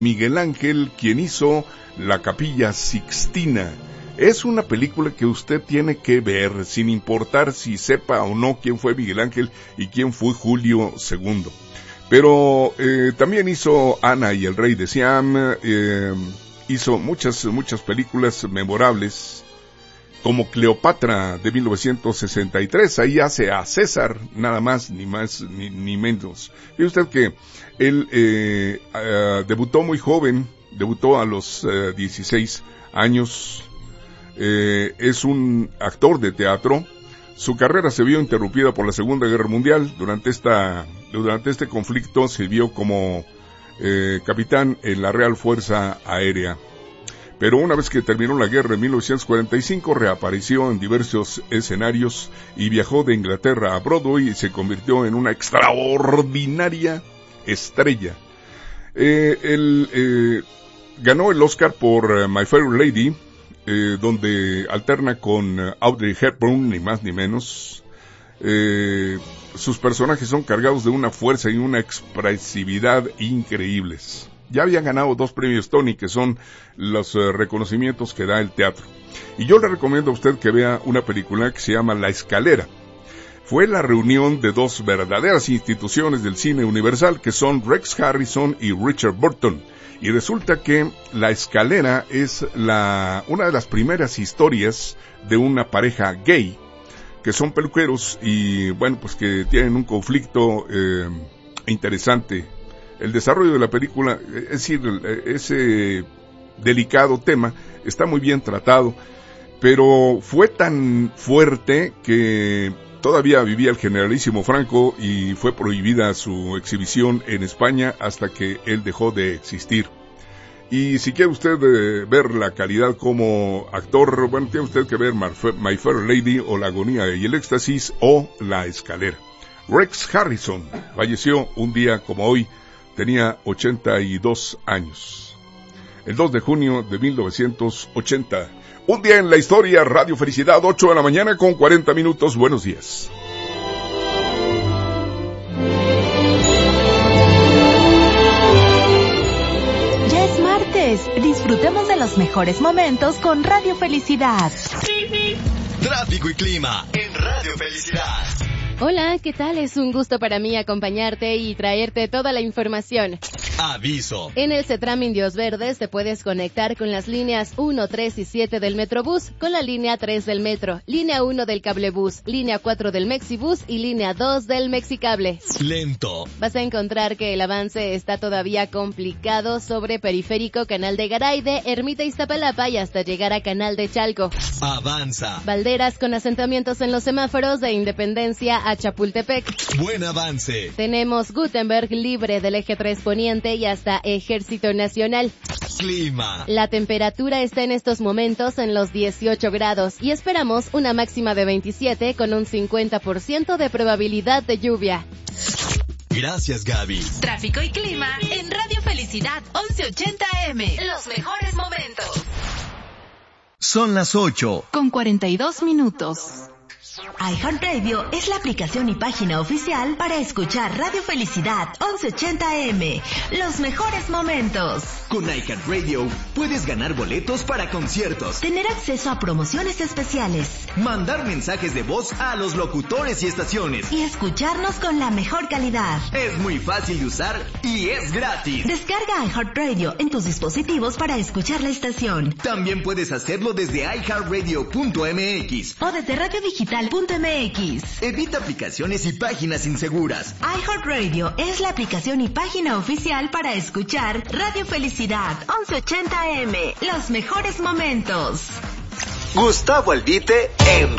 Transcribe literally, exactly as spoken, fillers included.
Miguel Ángel, quien hizo La Capilla Sixtina. Es una película que usted tiene que ver, sin importar si sepa o no quién fue Miguel Ángel y quién fue Julio segundo. Pero eh, también hizo Ana y el Rey de Siam, eh, hizo muchas, muchas películas memorables, como Cleopatra de mil novecientos sesenta y tres, ahí hace a César, nada más, ni más, ni, ni menos. Fíjese usted que él eh, uh, debutó muy joven, debutó a los uh, dieciséis años, eh, es un actor de teatro. Su carrera se vio interrumpida por la Segunda Guerra Mundial. Durante esta, durante este conflicto sirvió como eh, capitán en la Real Fuerza Aérea. Pero una vez que terminó la guerra en mil novecientos cuarenta y cinco, reapareció en diversos escenarios y viajó de Inglaterra a Broadway y se convirtió en una extraordinaria estrella. Eh, él eh, ganó el Oscar por uh, My Fair Lady, eh, donde alterna con uh, Audrey Hepburn, ni más ni menos. Eh, sus personajes son cargados de una fuerza y una expresividad increíbles. Ya había ganado dos premios Tony, que son los uh, reconocimientos que da el teatro. Y yo le recomiendo a usted que vea una película que se llama La Escalera. Fue la reunión de dos verdaderas instituciones del cine universal, que son Rex Harrison y Richard Burton. Y resulta que La Escalera es la una de las primeras historias de una pareja gay, que son peluqueros y, bueno, pues que tienen un conflicto eh, interesante. El desarrollo de la película, es decir, ese delicado tema está muy bien tratado, pero fue tan fuerte que todavía vivía el generalísimo Franco y fue prohibida su exhibición en España hasta que él dejó de existir. Y si quiere usted eh, ver la calidad como actor, bueno, tiene usted que ver My Fair Lady o La Agonía y el Éxtasis o La Escalera. Rex Harrison falleció un día como hoy. Tenía ochenta y dos años. El dos de junio de mil novecientos ochenta. Un día en la historia, Radio Felicidad, ocho de la mañana con cuarenta minutos. Buenos días. Ya es martes. Disfrutemos de los mejores momentos con Radio Felicidad. Tráfico y clima en Radio Felicidad. Hola, ¿qué tal? Es un gusto para mí acompañarte y traerte toda la información. Aviso. En el CETRAM Indios Verdes te puedes conectar con las líneas uno, tres y siete del Metrobús, con la línea tres del Metro, línea uno del Cablebús, línea cuatro del Mexibús y línea dos del Mexicable. Lento. Vas a encontrar que el avance está todavía complicado sobre Periférico, Canal de Garay, de Ermita Iztapalapa y hasta llegar a Canal de Chalco. Avanza. Valderas con asentamientos en los semáforos de Independencia a Chapultepec. Buen avance. Tenemos Gutenberg libre del eje tres Poniente y hasta Ejército Nacional. Clima. La temperatura está en estos momentos en los dieciocho grados y esperamos una máxima de veintisiete con un cincuenta por ciento de probabilidad de lluvia. Gracias, Gaby. Tráfico y clima en Radio Felicidad once ochenta A M. Los mejores momentos. Son las ocho. Con cuarenta y dos minutos. iHeartRadio es la aplicación y página oficial para escuchar Radio Felicidad once ochenta A M. Los mejores momentos. Con iHeartRadio puedes ganar boletos para conciertos, tener acceso a promociones especiales, mandar mensajes de voz a los locutores y estaciones y escucharnos con la mejor calidad. Es muy fácil de usar y es gratis. Descarga iHeartRadio en tus dispositivos para escuchar la estación. También puedes hacerlo desde i heart radio punto m x o desde radio digital punto m x. Evita aplicaciones y páginas inseguras. iHeartRadio es la aplicación y página oficial para escuchar Radio Felicidad once ochenta A M. Los mejores momentos. Gustavo Albite en